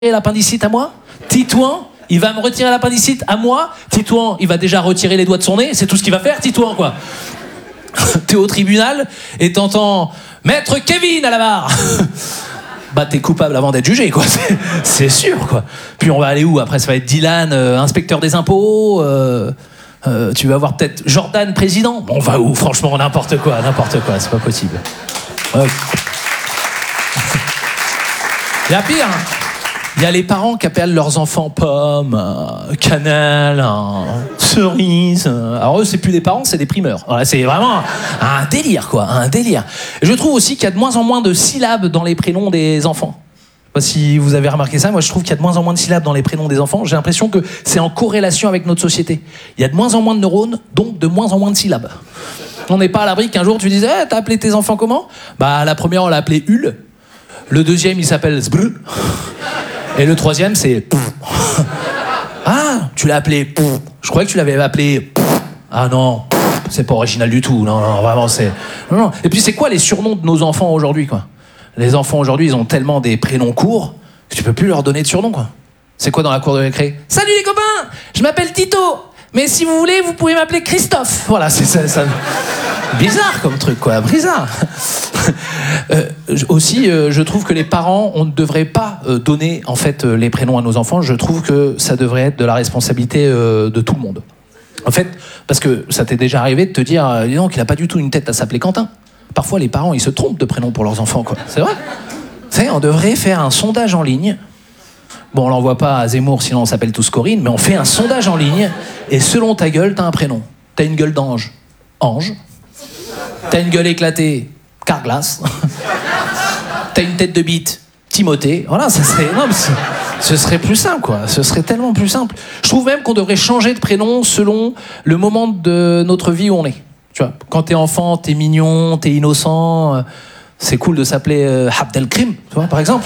l'appendicite à moi. Titouan, il va me retirer l'appendicite à moi. Titouan, il va déjà retirer les doigts de son nez. C'est tout ce qu'il va faire, Titouan, quoi. T'es au tribunal et t'entends « Maître Kevin à la barre !» Bah t'es coupable avant d'être jugé, quoi. C'est sûr, quoi. Puis on va aller où après? Ça va être Dylan, inspecteur des impôts. Tu vas avoir peut-être Jordan, président. On va où? Franchement, n'importe quoi, c'est pas possible. Ouais. Il y a pire. Il y a les parents qui appellent leurs enfants pommes, cannelle, cerise. Alors eux, c'est plus des parents, c'est des primeurs. Voilà, c'est vraiment un délire, quoi, un délire. Et je trouve aussi qu'il y a de moins en moins de syllabes dans les prénoms des enfants. Je sais pas si vous avez remarqué ça, moi je trouve qu'il y a de moins en moins de syllabes dans les prénoms des enfants. J'ai l'impression que c'est en corrélation avec notre société. Il y a de moins en moins de neurones, donc de moins en moins de syllabes. On n'est pas à l'abri qu'un jour tu dises « t'as appelé tes enfants comment ?» Bah la première on l'a appelé Hul, le deuxième il s'appelle Zbr, et le troisième c'est Ah, tu l'as appelé je croyais que tu l'avais appelé Ah non, c'est pas original du tout. Non, vraiment c'est... Non. Et puis c'est quoi les surnoms de nos enfants aujourd'hui, quoi? Les enfants aujourd'hui, ils ont tellement des prénoms courts que tu peux plus leur donner de surnom, quoi. C'est quoi dans la cour de récré? Salut les copains, je m'appelle Tito, mais si vous voulez, vous pouvez m'appeler Christophe. Voilà, c'est ça. Bizarre comme truc, quoi, bizarre. Aussi, je trouve que les parents, on ne devrait pas donner en fait les prénoms à nos enfants. Je trouve que ça devrait être de la responsabilité de tout le monde. En fait, parce que ça t'est déjà arrivé de te dire, dis donc, il a pas du tout une tête à s'appeler Quentin. Parfois, les parents, ils se trompent de prénom pour leurs enfants, quoi. C'est vrai. Vous savez, on devrait faire un sondage en ligne. Bon, on l'envoie pas à Zemmour, sinon on s'appelle tous Corinne, mais on fait un sondage en ligne, et selon ta gueule, t'as un prénom. T'as une gueule d'ange, Ange. T'as une gueule éclatée, Carglass. T'as une tête de bite, Timothée. Voilà, ça serait... Non, mais ce serait plus simple, quoi. Ce serait tellement plus simple. Je trouve même qu'on devrait changer de prénom selon le moment de notre vie où on est. Tu vois, quand t'es enfant, t'es mignon, t'es innocent, c'est cool de s'appeler Abdelkrim, tu vois, par exemple.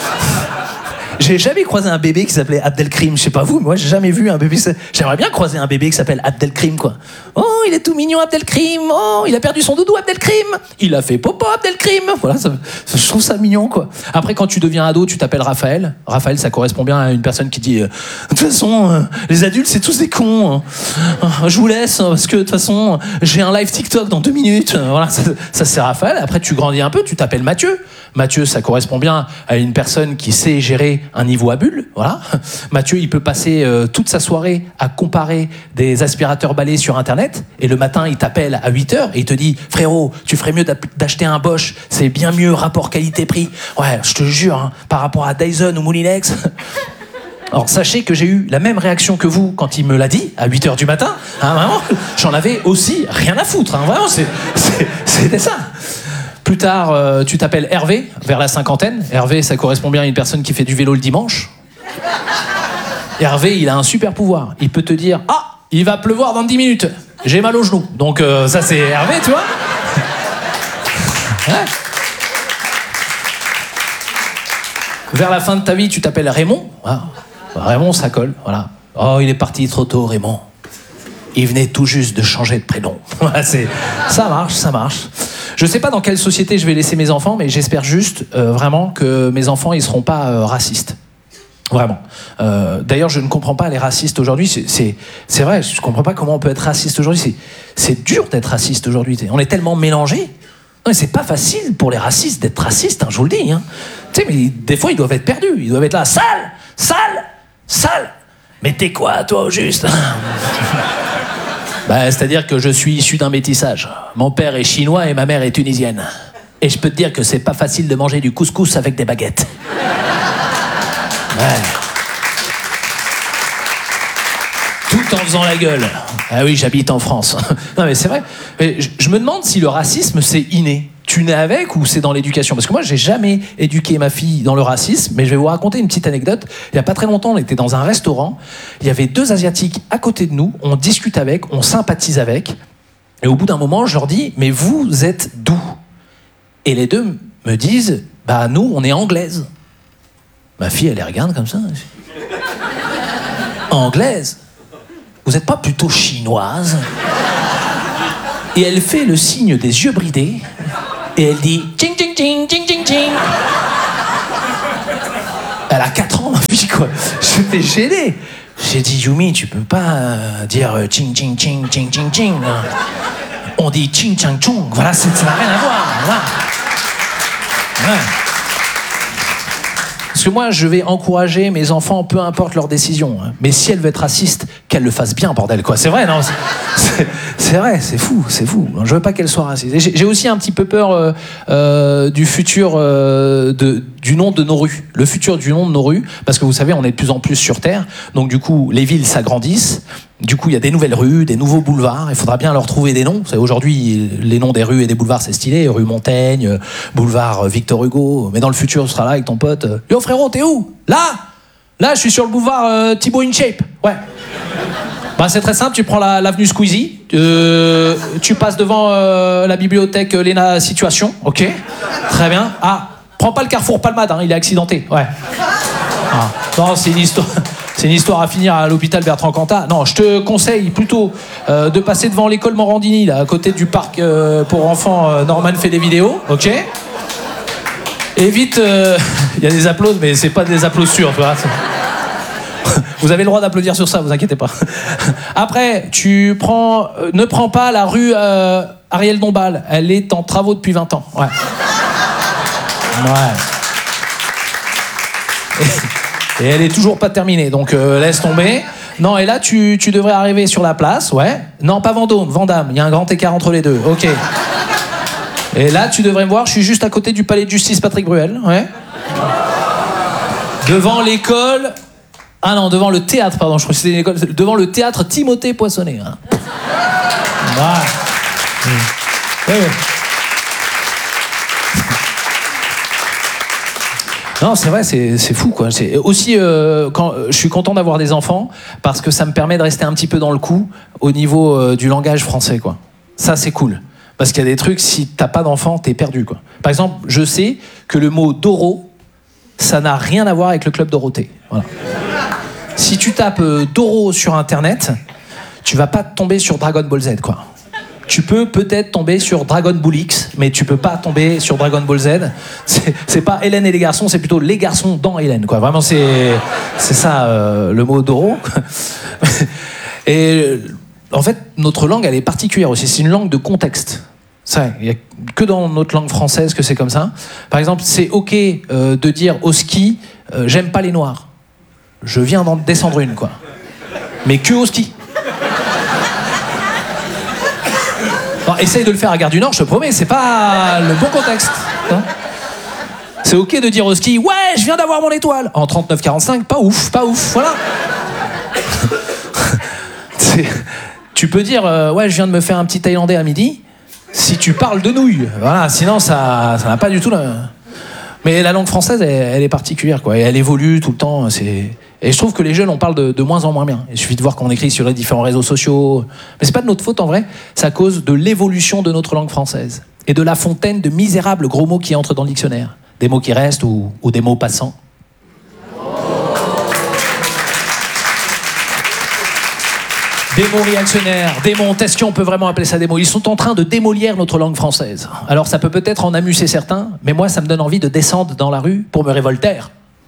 J'ai jamais croisé un bébé qui s'appelait Abdelkrim, je sais pas vous, mais moi j'ai jamais vu un bébé. J'aimerais bien croiser un bébé qui s'appelle Abdelkrim, quoi. Oh, il est tout mignon, Abdelkrim. Oh, il a perdu son doudou, Abdelkrim. Il a fait popo, Abdelkrim. Voilà, je trouve ça mignon, quoi. Après, quand tu deviens ado, tu t'appelles Raphaël. Raphaël, ça correspond bien à une personne qui dit de toute façon, les adultes, c'est tous des cons. Je vous laisse, parce que de toute façon, j'ai un live TikTok dans 2 minutes. Voilà, ça c'est Raphaël. Après, tu grandis un peu, tu t'appelles Mathieu. Mathieu, ça correspond bien à une personne qui sait gérer un niveau à bulles, voilà. Mathieu, il peut passer toute sa soirée à comparer des aspirateurs balais sur Internet, et le matin, il t'appelle à 8h et il te dit « Frérot, tu ferais mieux d'acheter un Bosch, c'est bien mieux rapport qualité-prix. Ouais, je te jure, hein, par rapport à Dyson ou Moulinex. » Alors, sachez que j'ai eu la même réaction que vous quand il me l'a dit, à 8h du matin. Hein, vraiment, j'en avais aussi rien à foutre. Hein, vraiment, c'était ça. Plus tard, tu t'appelles Hervé, vers la cinquantaine. Hervé, ça correspond bien à une personne qui fait du vélo le dimanche. Hervé, il a un super pouvoir. Il peut te dire « Ah, il va pleuvoir dans 10 minutes. J'ai mal au genou. » Donc ça, c'est Hervé, tu vois. Ouais. Vers la fin de ta vie, tu t'appelles Raymond. Voilà. Raymond, ça colle. Voilà. Oh, il est parti trop tôt, Raymond. Il venait tout juste de changer de prénom. Ça marche. Je sais pas dans quelle société je vais laisser mes enfants, mais j'espère juste vraiment que mes enfants ils seront pas racistes. Vraiment. D'ailleurs, je ne comprends pas les racistes aujourd'hui. C'est vrai, je comprends pas comment on peut être raciste aujourd'hui. C'est dur d'être raciste aujourd'hui. On est tellement mélangés. Non, c'est pas facile pour les racistes d'être racistes, hein, je vous le dis. Hein. Tu sais, mais des fois ils doivent être perdus. Ils doivent être là, sale. Mais t'es quoi, toi, au juste? Bah, c'est-à-dire que je suis issu d'un métissage. Mon père est chinois et ma mère est tunisienne. Et je peux te dire que c'est pas facile de manger du couscous avec des baguettes. Ouais. Tout en faisant la gueule. Ah oui, j'habite en France. Non mais c'est vrai. Mais je me demande si le racisme c'est inné. Tu nais avec ou c'est dans l'éducation? Parce que moi, j'ai jamais éduqué ma fille dans le racisme, mais je vais vous raconter une petite anecdote. Il y a pas très longtemps, on était dans un restaurant. Il y avait 2 Asiatiques à côté de nous. On discute avec, on sympathise avec. Et au bout d'un moment, je leur dis, mais vous êtes d'où? Et les 2 me disent, bah nous, on est anglaises. Ma fille, elle les regarde comme ça. Anglaise? Vous n'êtes pas plutôt chinoise? Et elle fait le signe des yeux bridés. Et elle dit « Tching, tching, tching, tching, tching, tching ». Elle a 4 ans, ma quoi. J'étais gêné. J'ai dit, Yumi, tu peux pas dire ching ching ching ching ching ching. On dit ching chang chung. Voilà, ça n'a rien à voir. Voilà. Ouais. Parce que moi, je vais encourager mes enfants, peu importe leur décision. Hein. Mais si elle veut être raciste, qu'elle le fasse bien, bordel, quoi. C'est vrai, non ? C'est vrai, c'est fou. Je veux pas qu'elle soit raciste. Et j'ai aussi un petit peu peur du futur du nom de nos rues. Le futur du nom de nos rues, parce que vous savez, on est de plus en plus sur Terre. Donc du coup, les villes s'agrandissent. Du coup, il y a des nouvelles rues, des nouveaux boulevards. Il faudra bien leur trouver des noms. Aujourd'hui, les noms des rues et des boulevards, c'est stylé. Rue Montaigne, boulevard Victor Hugo. Mais dans le futur, tu seras là avec ton pote. Yo frérot, t'es où ? Là, je suis sur le boulevard Thibaut InShape. Ouais. Bah, c'est très simple, tu prends l'avenue Squeezie, tu passes devant la bibliothèque Léna Situation, ok ? Très bien. Ah, prends pas le carrefour Palmade, hein, il est accidenté. Ouais. Ah. Non, c'est une histoire à finir à l'hôpital Bertrand Cantat. Non, je te conseille plutôt de passer devant l'école Morandini, là, à côté du parc pour enfants Norman fait des vidéos, ok ? Évite, il y a des applaudissements, mais c'est pas des applaudissements, tu vois. Vous avez le droit d'applaudir sur ça, vous inquiétez pas. Après, ne prends pas la rue Ariel Dombal. Elle est en travaux depuis 20 ans. Ouais. Et elle est toujours pas terminée, donc laisse tomber. Non, et là, tu devrais arriver sur la place, ouais. Non, pas Vendôme, Vandame. Il y a un grand écart entre les deux, ok. Et là, tu devrais me voir, je suis juste à côté du palais de justice Patrick Bruel, ouais. Devant l'école... Ah non, devant le théâtre, pardon, je crois que c'était une école. Devant le théâtre Timothée Poissonnet. Hein. Voilà. Oui. Non, c'est vrai, c'est fou, quoi. C'est aussi, quand je suis content d'avoir des enfants, parce que ça me permet de rester un petit peu dans le coup au niveau du langage français, quoi. Ça, c'est cool. Parce qu'il y a des trucs, si t'as pas d'enfant, t'es perdu, quoi. Par exemple, je sais que le mot Doro, ça n'a rien à voir avec le club Dorothée. Voilà. Si tu tapes Doro sur Internet, tu vas pas tomber sur Dragon Ball Z, quoi. Tu peux peut-être tomber sur Dragon Ball X, mais tu peux pas tomber sur Dragon Ball Z. C'est pas Hélène et les garçons, c'est plutôt les garçons dans Hélène, quoi. Vraiment, c'est ça le mot Doro. Et en fait, notre langue, elle est particulière aussi. C'est une langue de contexte. Il n'y a que dans notre langue française que c'est comme ça. Par exemple, c'est OK de dire au ski, j'aime pas les noirs. Je viens d'en descendre une, quoi. Mais que au ski. Alors, essaye de le faire à Gare du Nord, je te promets, c'est pas le bon contexte. Hein, c'est OK de dire au ski, ouais, je viens d'avoir mon étoile. En 39-45, pas ouf, voilà. Tu peux dire, ouais, je viens de me faire un petit Thaïlandais à midi, si tu parles de nouilles. Voilà, sinon, ça n'a pas du tout la... Mais la langue française, elle est particulière, quoi. Et elle évolue tout le temps. Et je trouve que les jeunes, on parle de moins en moins bien. Il suffit de voir qu'on écrit sur les différents réseaux sociaux. Mais c'est pas de notre faute, en vrai. C'est à cause de l'évolution de notre langue française. Et de la fontaine de misérables gros mots qui entrent dans le dictionnaire. Des mots qui restent ou des mots passants. Des mots réactionnaires, des mots, est-ce qu'on peut vraiment appeler ça des mots ? Ils sont en train de démolir notre langue française. Alors ça peut peut-être en amuser certains, mais moi ça me donne envie de descendre dans la rue pour me révolter.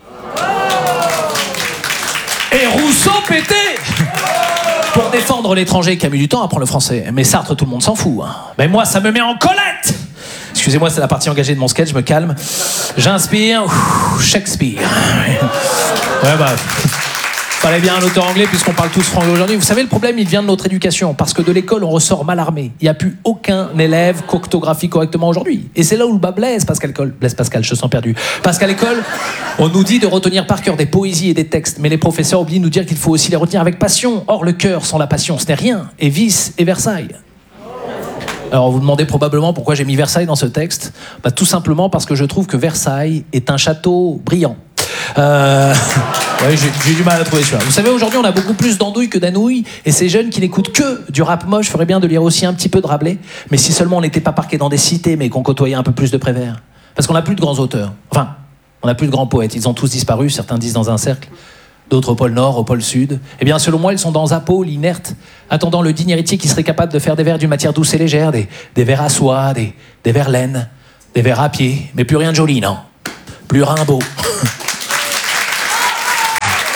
Et Rousseau pété pour défendre l'étranger qui a mis du temps à apprendre le français. Mais Sartre, tout le monde s'en fout. Hein. Mais moi, ça me met en colette. Excusez-moi, c'est la partie engagée de mon sketch, je me calme. J'inspire, Shakespeare. Ouais, bah... Fallait bien un auteur anglais puisqu'on parle tous franglais aujourd'hui. Vous savez, le problème, il vient de notre éducation. Parce que de l'école, on ressort mal armé. Il n'y a plus aucun élève qu'orthographie correctement aujourd'hui. Et c'est là où le bas blesse, Blaise Pascal, je te sens perdu. Parce qu'à l'école, on nous dit de retenir par cœur des poésies et des textes. Mais les professeurs oublient de nous dire qu'il faut aussi les retenir avec passion. Or, le cœur sans la passion, ce n'est rien. Et vice et Versailles. Alors, vous demandez probablement pourquoi j'ai mis Versailles dans ce texte. Bah, tout simplement parce que je trouve que Versailles est un château brillant. Ouais, j'ai du mal à trouver celui-là. Vous savez, aujourd'hui, on a beaucoup plus d'andouilles que d'anouilles, et ces jeunes qui n'écoutent que du rap moche feraient bien de lire aussi un petit peu de Rabelais, mais si seulement on n'était pas parqués dans des cités, mais qu'on côtoyait un peu plus de Prévert. Parce qu'on n'a plus de grands auteurs. Enfin, on n'a plus de grands poètes. Ils ont tous disparu, certains disent dans un cercle, d'autres au pôle Nord, au pôle Sud. Eh bien, selon moi, ils sont dans un pôle inerte, attendant le digne héritier qui serait capable de faire des vers d'une matière douce et légère, des vers à soie, des vers laine, des vers à pied, mais plus rien de joli, non. Plus Rimbaud.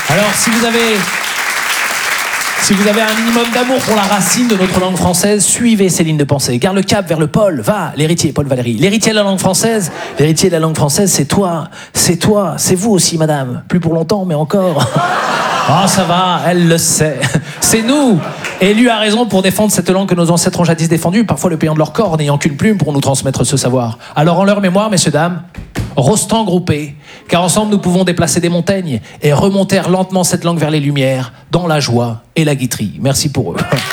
Alors, si vous avez un minimum d'amour pour la racine de notre langue française, suivez ces lignes de pensée. Garde le cap vers le pôle. Va, l'héritier, Paul Valéry. L'héritier de la langue française, c'est toi. C'est vous aussi, madame. Plus pour longtemps, mais encore. Oh, ça va, elle le sait. C'est nous, élus à raison pour défendre cette langue que nos ancêtres ont jadis défendue, parfois le payant de leur corps, n'ayant qu'une plume pour nous transmettre ce savoir. Alors, en leur mémoire, messieurs, dames, rostons groupés, car ensemble nous pouvons déplacer des montagnes et remonter lentement cette langue vers les lumières, dans la joie et la guiterie. Merci pour eux.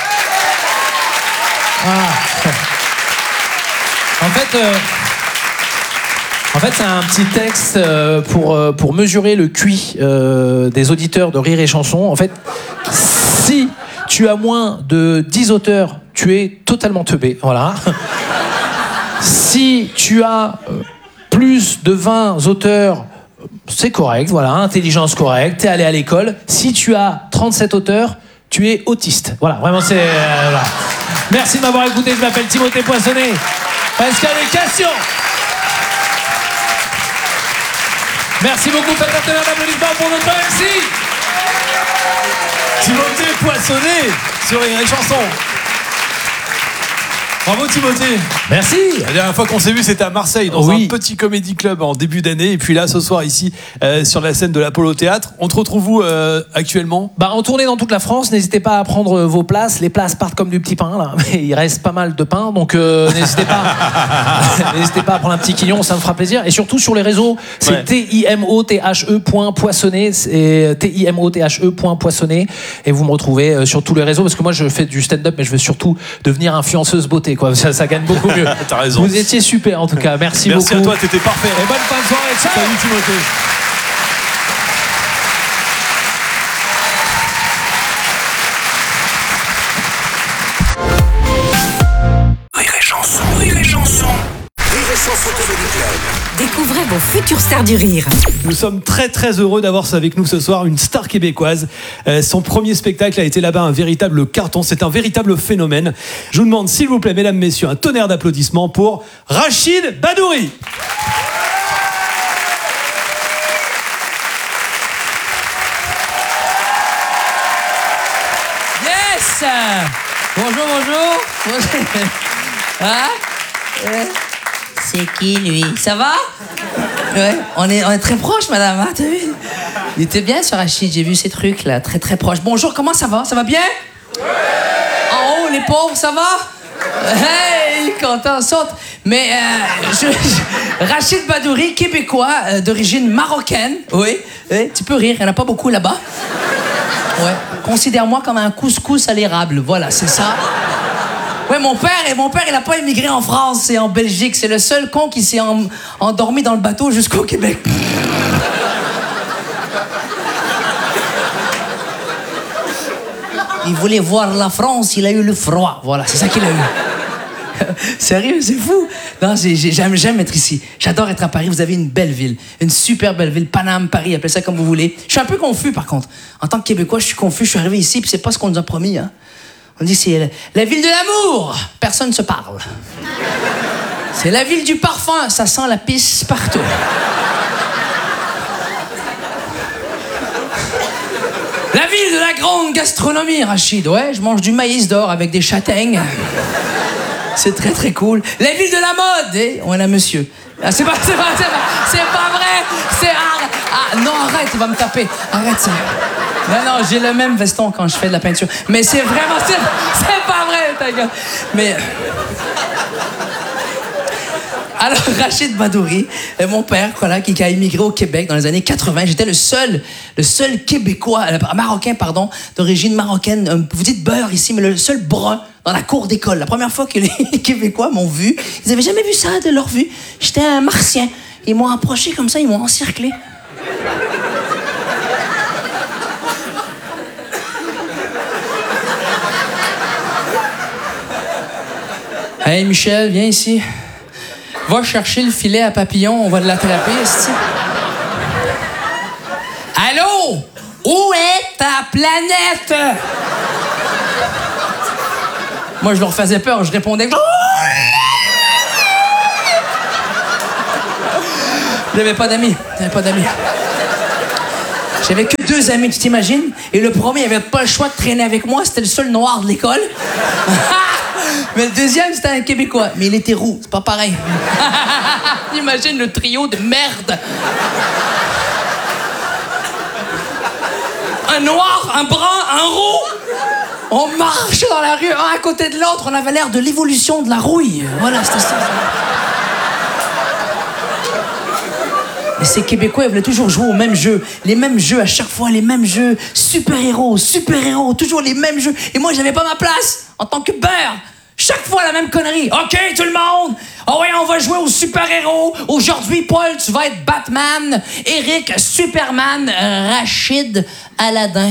En fait, c'est un petit texte pour mesurer le QI des auditeurs de Rire et Chanson. En fait, si tu as moins de 10 auteurs, tu es totalement teubé. Voilà. Si tu as plus de 20 auteurs, c'est correct, voilà, intelligence correcte, t'es allé à l'école. Si tu as 37 auteurs, tu es autiste. Voilà, vraiment, c'est... voilà. Merci de m'avoir écouté, je m'appelle Timothée Poissonnet. Est-ce qu'il y a des questions ? Merci beaucoup, faites un tonnerre d'applaudissements pour notre MC Timothée Poissonnet sur Rire et Chanson. Bravo Timothée. Merci. La dernière fois qu'on s'est vu, c'était à Marseille, dans un petit comédie club en début d'année. Et puis là, ce soir, ici, sur la scène de l'Apollo Théâtre. On te retrouve où actuellement ? En tournée dans toute la France. N'hésitez pas à prendre vos places. Les places partent comme du petit pain, là. Mais il reste pas mal de pain. Donc n'hésitez pas. N'hésitez pas à prendre un petit quillon, ça me fera plaisir. Et surtout sur les réseaux, c'est timothe.poissonnet. C'est timothe.poissonnet. Et vous me retrouvez sur tous les réseaux. Parce que moi, je fais du stand-up, mais je veux surtout devenir influenceuse beauté. Quoi. Ça gagne beaucoup mieux. T'as raison. Vous étiez super en tout cas. Merci beaucoup. Merci à toi, t'étais parfait. Et bonne fin de soirée. Ciao. Salut Timothée. Rire et Chanson. Rire et Chanson. Rire et Chanson Comedy Club. Découvrez vos futures stars du rire. Nous sommes très très heureux d'avoir avec nous ce soir une star québécoise. Son premier spectacle a été là-bas un véritable carton, c'est un véritable phénomène. Je vous demande s'il vous plaît, mesdames, messieurs, un tonnerre d'applaudissements pour Rachid Badouri. Yes! Bonjour. Hein? C'est qui, lui? Ça va? Ouais, on est très proches, madame, hein, t'as vu? Il était bien sur Rachid, j'ai vu ces trucs, là, très très proches. Bonjour, comment ça va? Ça va bien? En haut, les pauvres, ça va? Hey, content, saute. Mais, Rachid Badouri, québécois, d'origine marocaine. Oui, tu peux rire, il n'y en a pas beaucoup là-bas. Ouais, considère-moi comme un couscous à l'érable, voilà, c'est ça. Ouais, mon père, il a pas émigré en France et en Belgique. C'est le seul con qui s'est endormi dans le bateau jusqu'au Québec. Il voulait voir la France, il a eu le froid. Voilà, c'est ça qu'il a eu. Sérieux, c'est fou. Non, j'aime être ici. J'adore être à Paris. Vous avez une belle ville. Une super belle ville. Paname, Paris, appelez ça comme vous voulez. Je suis un peu confus, par contre. En tant que Québécois, je suis confus. Je suis arrivé ici, puis c'est pas ce qu'on nous a promis, hein. On dit c'est la ville de l'amour. Personne ne se parle. C'est la ville du parfum. Ça sent la pisse partout. La ville de la grande gastronomie, Rachid. Ouais, je mange du maïs d'or avec des châtaignes. C'est très très cool. La ville de la mode. On a monsieur. Ah, c'est pas vrai. C'est non, arrête, il va me taper. Arrête ça. Non, j'ai le même veston quand je fais de la peinture. Mais c'est vraiment... C'est pas vrai, ta gueule. Mais... Alors, Rachid Badouri, mon père, voilà, qui a immigré au Québec dans les années 80. J'étais le seul Québécois, marocain, pardon, d'origine marocaine. Vous dites beurre ici, mais le seul brun dans la cour d'école. La première fois que les Québécois m'ont vu, ils n'avaient jamais vu ça de leur vue. J'étais un martien. Ils m'ont approché comme ça, ils m'ont encerclé. Hey Michel, viens ici. Va chercher le filet à papillon, on va l'attraper, esti. Allô? Où est ta planète? Moi, je leur faisais peur, je répondais... J'avais pas d'amis. J'avais que 2 amis, tu t'imagines? Et le premier, il avait pas le choix de traîner avec moi. C'était le seul noir de l'école. Mais le deuxième, c'était un Québécois. Mais il était roux, c'est pas pareil. Imagine le trio de merde. Un noir, un brun, un roux. On marchait dans la rue, un à côté de l'autre. On avait l'air de l'évolution de la rouille. Voilà, c'était ça. Mais ces Québécois, ils voulaient toujours jouer aux mêmes jeux. Les mêmes jeux, à chaque fois, les mêmes jeux. Super-héros, toujours les mêmes jeux. Et moi, j'avais pas ma place en tant que beurre. Chaque fois, la même connerie. OK, tout le monde. Oh ouais, on va jouer aux super-héros. Aujourd'hui, Paul, tu vas être Batman. Eric, Superman. Rachid, Aladdin.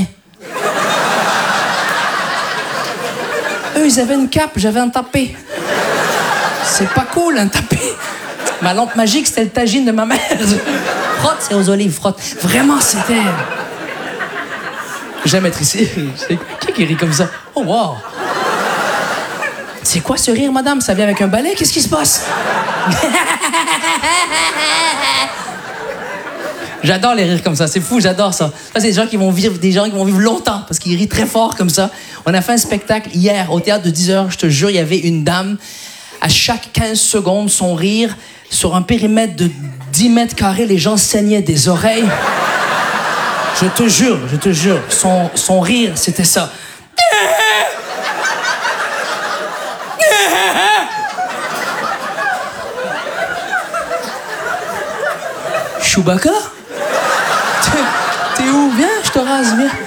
Eux, ils avaient une cape, j'avais un tapé. C'est pas cool, un tapé. Ma lampe magique, c'était le tagine de ma mère. Frotte, c'est aux olives, frotte. Vraiment, c'était... J'aime être ici. Qui rit comme ça? Oh, wow. C'est quoi ce rire, madame? Ça vient avec un balai? Qu'est-ce qui se passe? J'adore les rires comme ça, c'est fou, j'adore ça. Ça, c'est des gens qui vont vivre longtemps parce qu'ils rient très fort comme ça. On a fait un spectacle hier au théâtre de 10h, je te jure, il y avait une dame, à chaque 15 secondes, son rire, sur un périmètre de 10 mètres carrés, les gens saignaient des oreilles. Je te jure, son rire, c'était ça. Chewbacca? T'es où? Viens, je te rase, viens.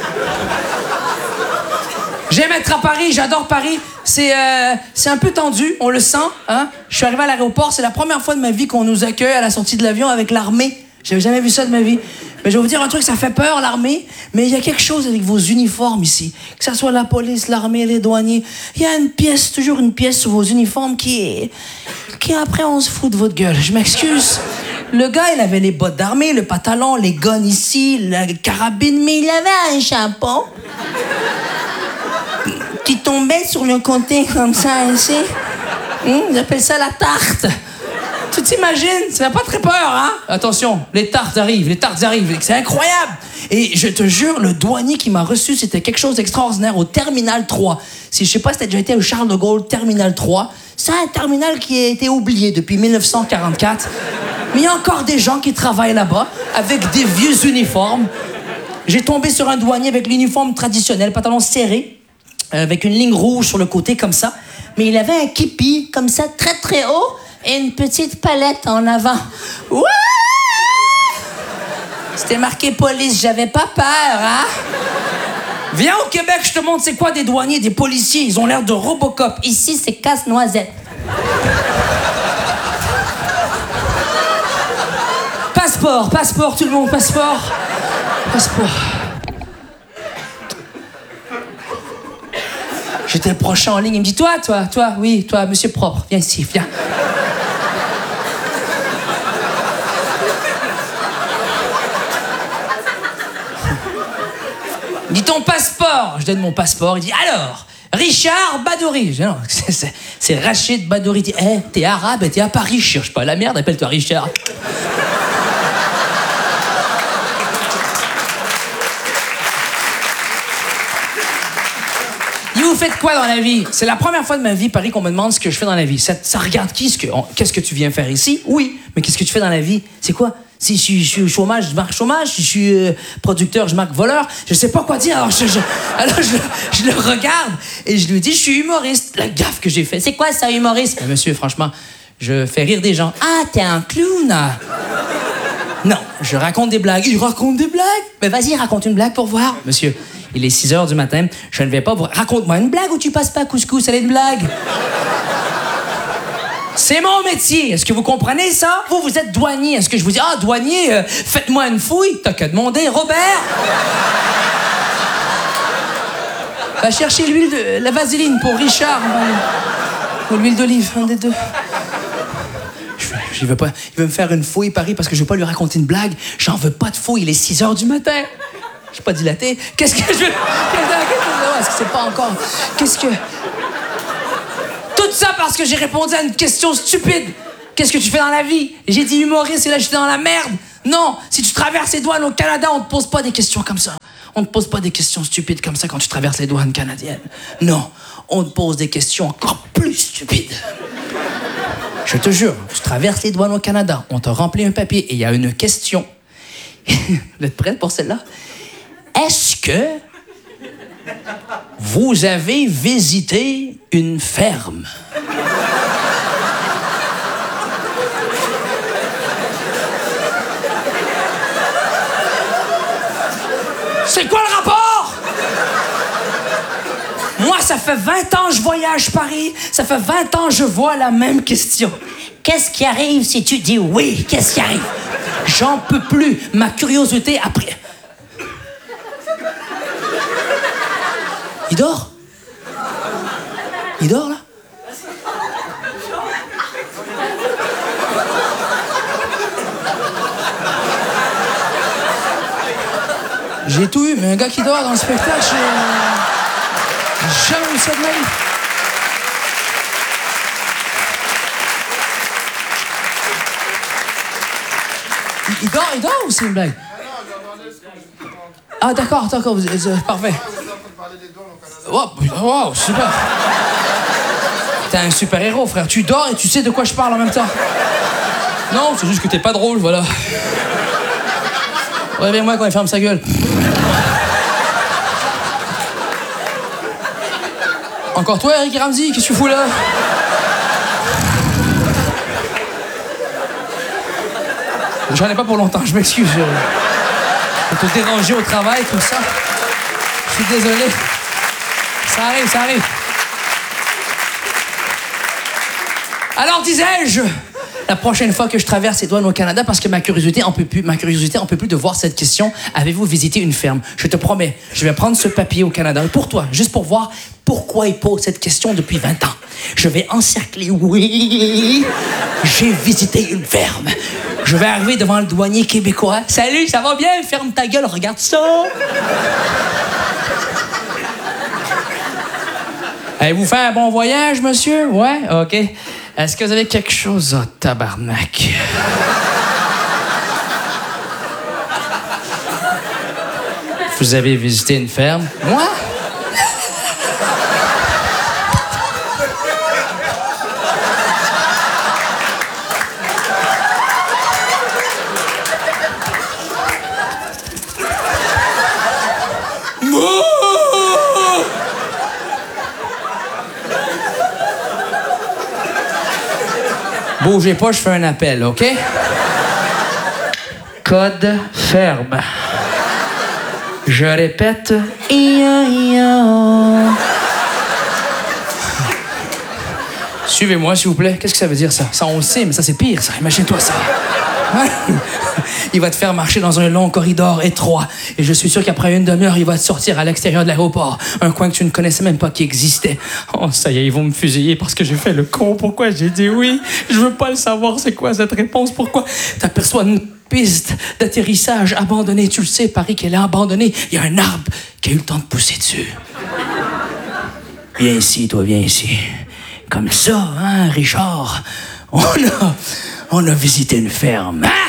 J'aime être à Paris, j'adore Paris. C'est un peu tendu, on le sent. Hein? Je suis arrivé à l'aéroport, c'est la première fois de ma vie qu'on nous accueille à la sortie de l'avion avec l'armée. J'avais jamais vu ça de ma vie. Mais je vais vous dire un truc, ça fait peur, l'armée, mais il y a quelque chose avec vos uniformes ici. Que ça soit la police, l'armée, les douaniers. Il y a une pièce, toujours une pièce sur vos uniformes qui après, on se fout de votre gueule. Je m'excuse. Le gars, il avait les bottes d'armée, le pantalon, les guns ici, la carabine, mais il avait un chapeau qui tombait sur le côté comme ça, ici. Ils appellent ça la tarte. Tu t'imagines? Ça n'a pas très peur, hein? Attention, les tartes arrivent. C'est incroyable. Et je te jure, le douanier qui m'a reçu, c'était quelque chose d'extraordinaire au Terminal 3. Je sais pas si t'as déjà été au Charles de Gaulle, Terminal 3. C'est un terminal qui a été oublié depuis 1944. Mais il y a encore des gens qui travaillent là-bas avec des vieux uniformes. J'ai tombé sur un douanier avec l'uniforme traditionnel, pantalon serré, avec une ligne rouge sur le côté comme ça. Mais il avait un képi comme ça, très très haut, et une petite palette en avant. Ouais! C'était marqué police, j'avais pas peur, hein? Viens au Québec, je te montre c'est quoi des douaniers, des policiers. Ils ont l'air de Robocop. Ici, c'est casse-noisette. Passeport, tout le monde, passeport. J'étais le prochain en ligne, il me dit, toi, oui, toi, monsieur propre, viens ici, viens. Il dit, ton passeport. Je donne mon passeport, il dit, alors, Richard Badouri. Je dis, non, c'est Rachid Badouri. Il dit, t'es arabe et t'es à Paris, je cherche pas la merde, appelle-toi Richard. Vous faites quoi dans la vie? C'est la première fois de ma vie, Paris, qu'on me demande ce que je fais dans la vie. Ça regarde qui? Qu'est-ce que tu viens faire ici? Oui, mais qu'est-ce que tu fais dans la vie? C'est quoi? Si je suis au chômage, je marque chômage. Si je suis producteur, je marque voleur. Je sais pas quoi dire. Alors je le regarde et je lui dis, je suis humoriste. La gaffe que j'ai fait. C'est quoi ça, humoriste? Monsieur, franchement, je fais rire des gens. Ah, t'es un clown? Non, je raconte des blagues. Il raconte des blagues? Mais vas-y, raconte une blague pour voir. Monsieur, il est 6h du matin. Je ne vais pas vous... Raconte-moi une blague ou tu passes pas couscous, elle est une blague. C'est mon métier. Est-ce que vous comprenez ça? Vous êtes douanier. Est-ce que je vous dis, douanier, faites-moi une fouille? T'as qu'à demander. Robert? Va chercher la vaseline pour Richard. Ou l'huile d'olive, un des deux. Il veut me faire une fouille, Paris, parce que je veux pas lui raconter une blague. J'en veux pas de fouille. Il est 6h du matin. Je suis pas dilaté. Qu'est-ce que je veux... Est-ce que c'est pas encore... Qu'est-ce que... Tout ça parce que j'ai répondu à une question stupide. Qu'est-ce que tu fais dans la vie? J'ai dit humoriste et là, j'étais dans la merde. Non, si tu traverses les douanes au Canada, on te pose pas des questions comme ça. On te pose pas des questions stupides comme ça quand tu traverses les douanes canadiennes. Non, on te pose des questions encore plus stupides. Je te jure, tu traverses les douanes au Canada, on te remplit un papier et il y a une question. Vous êtes prête pour celle-là? Est-ce que vous avez visité une ferme? C'est quoi le rapport? Moi, ça fait 20 ans que je voyage Paris. Ça fait 20 ans que je vois la même question. Qu'est-ce qui arrive si tu dis oui? Qu'est-ce qui arrive? J'en peux plus. Ma curiosité après... Il dort? Il dort, là? J'ai tout eu, mais un gars qui dort dans le spectacle, j'ai jamais eu ça de ma vie. Il dort ou c'est une blague? Ah d'accord, parfait. Wow, super. T'es un super héros, frère. Tu dors et tu sais de quoi je parle en même temps. Non, c'est juste que t'es pas drôle, voilà. Réveille-moi quand il ferme sa gueule. Encore toi, Eric Ramsey, qu'est-ce que tu fous là? J'en ai pas pour longtemps, je m'excuse. Je te déranger au travail, tout ça. Je suis désolé. Ça arrive. Alors, disais-je, la prochaine fois que je traverse les douanes au Canada, parce que ma curiosité en peut plus de voir cette question, avez-vous visité une ferme? Je te promets, je vais prendre ce papier au Canada, pour toi, juste pour voir pourquoi il pose cette question depuis 20 ans. Je vais encercler, oui, j'ai visité une ferme. Je vais arriver devant le douanier québécois. Salut, ça va bien? Ferme ta gueule, regarde ça. Avez-vous fait un bon voyage, monsieur? Ouais, OK. Est-ce que vous avez quelque chose à tabarnak? Vous avez visité une ferme? Moi? Bougez pas, je fais un appel, OK? Code ferme. Je répète. Suivez-moi, s'il vous plaît. Qu'est-ce que ça veut dire, ça? Ça, on le sait, mais ça, c'est pire, ça. Imagine-toi ça. Il va te faire marcher dans un long corridor étroit. Et je suis sûr qu'après une demi-heure, il va te sortir à l'extérieur de l'aéroport. Un coin que tu ne connaissais même pas qui existait. Oh, ça y est, ils vont me fusiller parce que j'ai fait le con. Pourquoi j'ai dit oui? Je veux pas le savoir. C'est quoi cette réponse? Pourquoi? T'aperçois une piste d'atterrissage abandonnée. Tu le sais, Paris, qu'elle est abandonnée. Il y a un arbre qui a eu le temps de pousser dessus. Viens ici, toi, viens ici. Comme ça, hein, Richard? On a visité une ferme. Hein?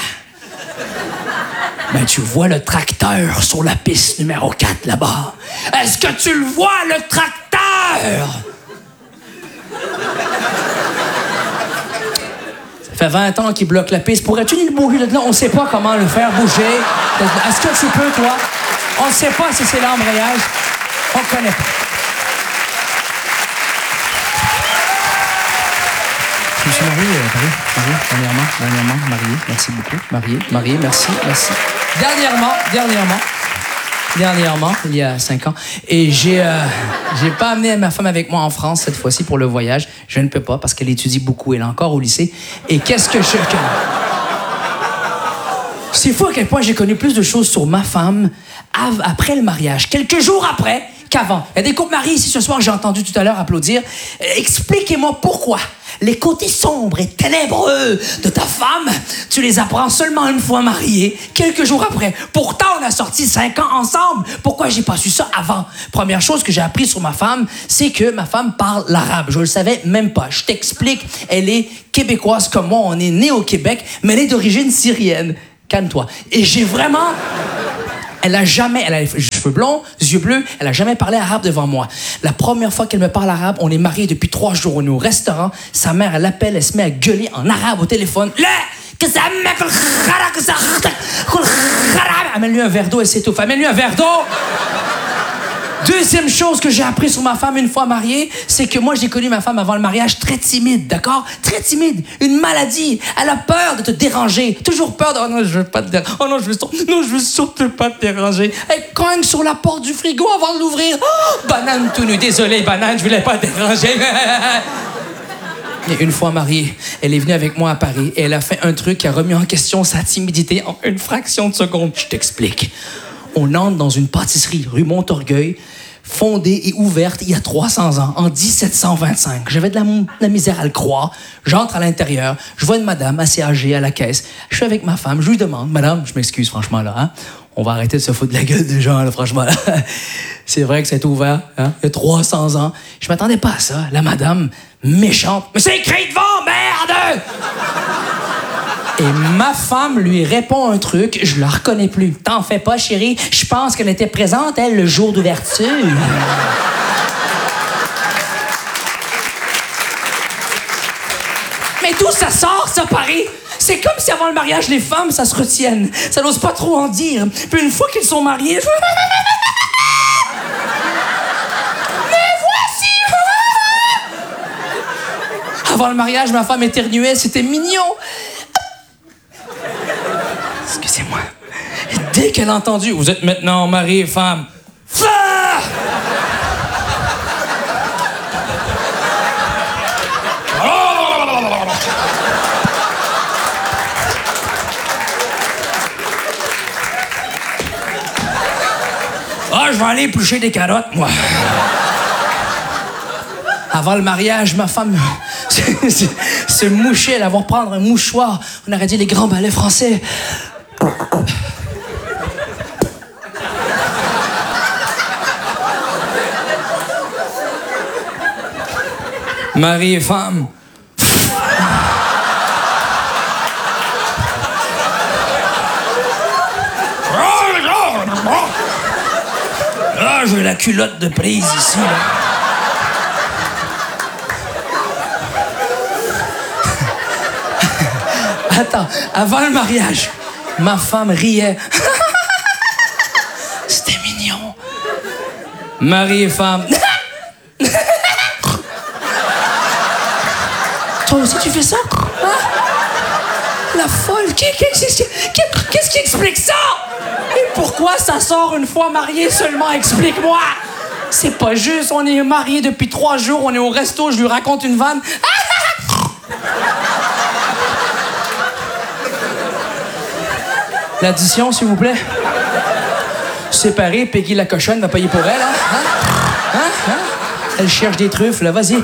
Ben, tu vois le tracteur sur la piste numéro 4 là-bas. Est-ce que tu le vois, le tracteur? Ça fait 20 ans qu'il bloque la piste. Pourrais-tu nous bouger de là? On sait pas comment le faire bouger. Est-ce que tu peux, toi? On ne sait pas si c'est l'embrayage. On connaît pas. Je me suis marié, dernièrement, marié, merci beaucoup, marié, merci. Dernièrement, il y a 5 ans, et j'ai pas amené ma femme avec moi en France cette fois-ci pour le voyage. Je ne peux pas parce qu'elle étudie beaucoup, elle est encore au lycée. Et qu'est-ce que c'est fou à quel point j'ai connu plus de choses sur ma femme après le mariage, quelques jours après qu'avant. Il y a des couples mariés ici ce soir, j'ai entendu tout à l'heure applaudir. Expliquez-moi pourquoi les côtés sombres et ténébreux de ta femme, tu les apprends seulement une fois mariée, quelques jours après. Pourtant, on a sorti 5 ans ensemble. Pourquoi j'ai pas su ça avant? Première chose que j'ai appris sur ma femme, c'est que ma femme parle l'arabe. Je le savais même pas. Je t'explique, elle est québécoise comme moi. On est né au Québec, mais elle est d'origine syrienne. calme-toi. Et j'ai vraiment... Elle a les cheveux blonds, yeux bleus, elle a jamais parlé arabe devant moi. La première fois qu'elle me parle arabe, on est mariés depuis 3 jours. On est au restaurant, sa mère, elle l'appelle, elle se met à gueuler en arabe au téléphone. Amène-lui un verre d'eau, elle s'étouffe. Amène-lui un verre d'eau! Deuxième chose que j'ai appris sur ma femme une fois mariée, c'est que moi, j'ai connu ma femme avant le mariage très timide, d'accord? Très timide. Une maladie. Elle a peur de te déranger. Toujours peur de... Oh non, je veux pas te déranger. Oh non, je veux surtout pas te déranger. Elle cogne sur la porte du frigo avant de l'ouvrir. Oh, banane tout nu. Désolé, banane, je voulais pas te déranger. Et une fois mariée, elle est venue avec moi à Paris et elle a fait un truc qui a remis en question sa timidité en une fraction de seconde. Je t'explique. On entre dans une pâtisserie rue Montorgueil, fondée et ouverte il y a 300 ans, en 1725. J'avais de la misère à le croire. J'entre à l'intérieur, je vois une madame assez âgée à la caisse. Je suis avec ma femme, je lui demande, madame, je m'excuse franchement là, hein? On va arrêter de se foutre de la gueule des gens, là, franchement. Là. C'est vrai que c'est ouvert, hein? Il y a 300 ans. Je m'attendais pas à ça. La madame, méchante. Mais c'est écrit devant, merde! Et ma femme lui répond un truc, je la reconnais plus. T'en fais pas, chérie. Je pense qu'elle était présente, elle, le jour d'ouverture. Mais d'où ça sort, ça, Paris? C'est comme si avant le mariage, les femmes, ça se retiennent. Ça n'ose pas trop en dire. Puis une fois qu'ils sont mariés... Mais voici! Avant le mariage, ma femme éternuait, c'était mignon. Excusez-moi. Dès qu'elle a entendu « Vous êtes maintenant mari et femme », je vais aller éplucher des carottes, moi. Avant le mariage, ma femme se mouchait, elle allait prendre un mouchoir. On aurait dit les grands ballets français. Mari et femme. Ah, j'ai la culotte de prise ici, là. Attends, avant le mariage, ma femme riait. C'était mignon. Mari et femme. Toi aussi, tu fais ça? Hein? La folle. Qu'est-ce qui explique ça? Et pourquoi ça sort une fois marié seulement? Explique-moi! C'est pas juste, on est mariés depuis 3 jours, on est au resto, je lui raconte une vanne. L'addition, s'il vous plaît. Séparé, Peggy la cochonne va payer pour elle, hein? Elle cherche des truffes, là, vas-y.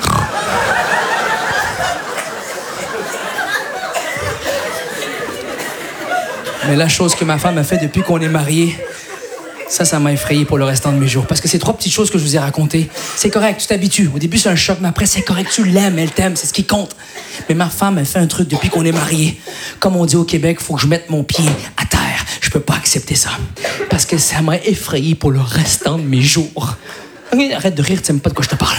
Mais la chose que ma femme a fait depuis qu'on est mariés, ça m'a effrayé pour le restant de mes jours. Parce que ces 3 petites choses que je vous ai racontées, c'est correct, tu t'habitues. Au début, c'est un choc, mais après, c'est correct, tu l'aimes, elle t'aime, c'est ce qui compte. Mais ma femme, elle fait un truc depuis qu'on est mariés. Comme on dit au Québec, il faut que je mette mon pied à terre. Je peux pas accepter ça. Parce que ça m'a effrayé pour le restant de mes jours. Arrête de rire, tu sais même pas de quoi je te parle.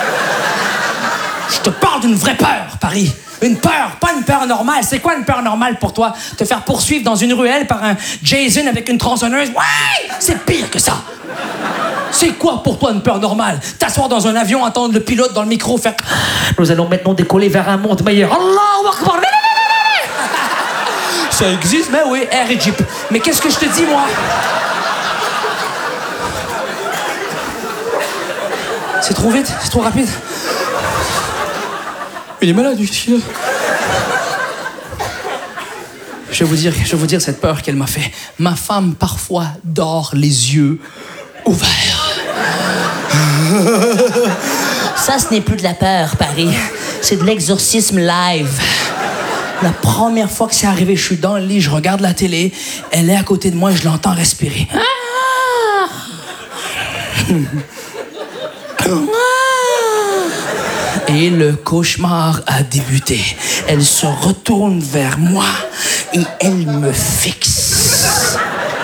Je te parle d'une vraie peur, Paris. Une peur, pas une peur normale. C'est quoi une peur normale pour toi? Te faire poursuivre dans une ruelle par un Jason avec une tronçonneuse? Ouais! C'est pire que ça. C'est quoi pour toi une peur normale? T'asseoir dans un avion, entendre le pilote dans le micro faire « Nous allons maintenant décoller vers un monde meilleur. Allahu Akbar! » Ça existe, mais oui, Air Egypt. Mais qu'est-ce que je te dis, moi? C'est trop vite, c'est trop rapide. Il est malade, celui-là. Je vais vous dire cette peur qu'elle m'a fait. Ma femme, parfois, dort les yeux ouverts. Ça, ce n'est plus de la peur, Paris. C'est de l'exorcisme live. La première fois que c'est arrivé, je suis dans le lit, je regarde la télé. Elle est à côté de moi et je l'entends respirer. Et le cauchemar a débuté. Elle se retourne vers moi et elle me fixe.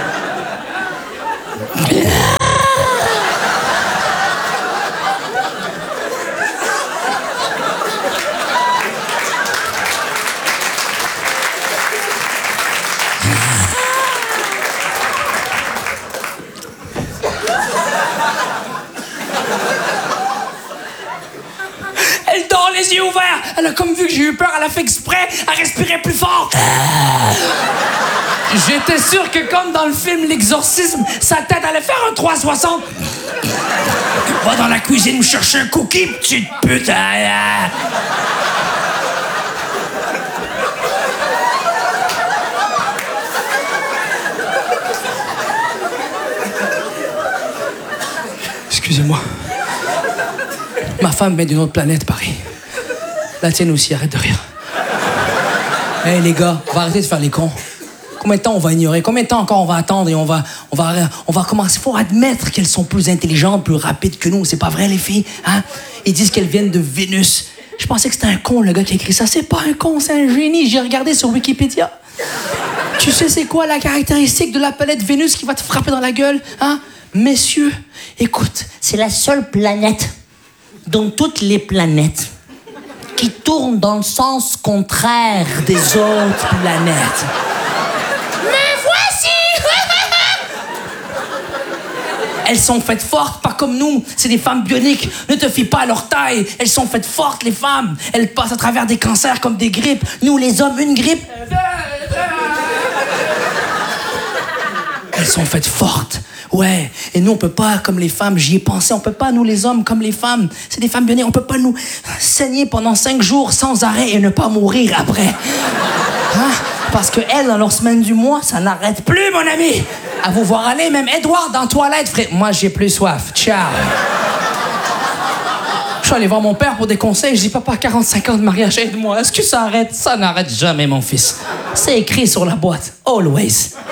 Elle dort les yeux ouverts. Elle a comme vu que j'ai eu peur, elle a fait exprès à respirer plus fort. J'étais sûr que comme dans le film L'Exorcisme, sa tête allait faire un 360. Va dans la cuisine me chercher un cookie, petite pute. Excusez-moi. Ma femme vient d'une autre planète, Paris. La tienne aussi, arrête de rire. Hey les gars, on va arrêter de faire les cons. Combien de temps on va ignorer? Combien de temps encore on va attendre et on va commencer? Il faut admettre qu'elles sont plus intelligentes, plus rapides que nous. C'est pas vrai, les filles? Hein? Ils disent qu'elles viennent de Vénus. Je pensais que c'était un con, le gars qui a écrit ça. C'est pas un con, c'est un génie. J'ai regardé sur Wikipédia. Tu sais c'est quoi la caractéristique de la planète Vénus qui va te frapper dans la gueule? Hein? Messieurs, écoute, c'est la seule planète dans toutes les planètes qui tourne dans le sens contraire des autres planètes. Mais voici! Elles sont faites fortes, pas comme nous. C'est des femmes bioniques. Ne te fie pas à leur taille. Elles sont faites fortes, les femmes. Elles passent à travers des cancers comme des grippes. Nous, les hommes, une grippe. Elles sont faites fortes. Ouais, et nous on peut pas comme les femmes, j'y ai pensé, on peut pas nous les hommes comme les femmes, c'est des femmes bioniques, on peut pas nous saigner pendant 5 jours sans arrêt et ne pas mourir après. Hein? Parce que elles, dans leur semaine du mois, ça n'arrête plus, mon ami. À vous voir aller, même Edouard dans la toilette, frère. Moi j'ai plus soif, ciao. Je suis allé voir mon père pour des conseils, je dis papa, 45 ans de mariage, aide-moi, est-ce que ça arrête? Ça n'arrête jamais, mon fils. C'est écrit sur la boîte, always.